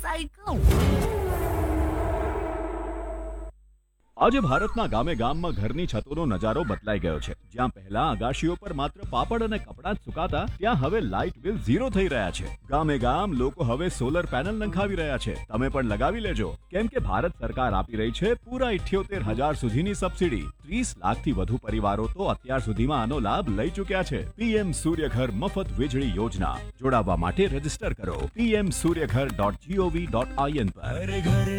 Cycle. આજે ભારતના ગામે ગામમાં ઘરની છતોનો નજારો બદલાઈ ગયો છે. જ્યાં પહેલા અગાશીઓ પર માત્ર પાપડ અને કપડાં જ સુકાતા, ત્યાં હવે લાઇટ બિલ 0 થઈ રહ્યા છે. ગામે ગામ લોકો હવે સોલર પેનલ નંખાવી રહ્યા છે. તમે પણ લગાવી લેજો, કેમ કે ભારત સરકાર આપી રહી છે પૂરા 78,000 સુધીની સબસિડી. 30 લાખથી વધુ પરિવારો તો અત્યાર સુધીમાં આનો લાભ લઈ ચૂક્યા છે. પીએમ સૂર્યઘર મફત વીજળી યોજના. જોડાવા માટે રજીસ્ટર કરો pmsuryaghar.gov.in પર.